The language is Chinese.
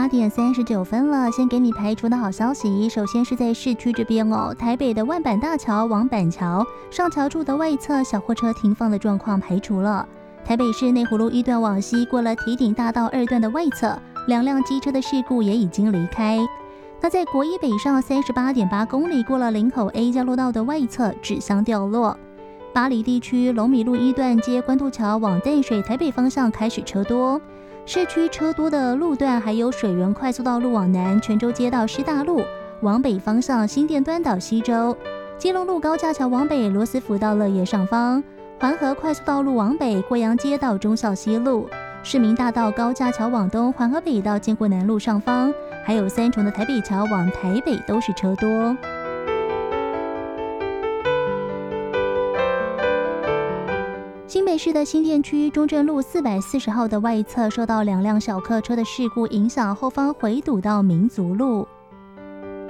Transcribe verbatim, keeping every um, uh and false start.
八点三十九分了，先给你排除的好消息。首先是在市区这边哦，台北的万板大桥往板桥上桥处的外侧小货车停放的状况排除了。台北市内湖路一段往西过了堤顶大道二段的外侧，两辆机车的事故也已经离开。那在国一北上三十八点八公里过了林口 A 交流道的外侧，纸箱掉落。八里地区龙米路一段接关渡桥往淡水台北方向开始车多。市区车多的路段还有水源快速道路往南泉州街道师大路往北方向新店端到西州，基隆路高架桥往北罗斯福到乐业上方，环河快速道路往北过洋街到忠孝西路，市民大道高架桥往东环河北到建国南路上方，还有三重的台北桥往台北都是车多。新北市的新店区中正路四百四十号的外侧受到两辆小客车的事故影响，后方回堵到民族路。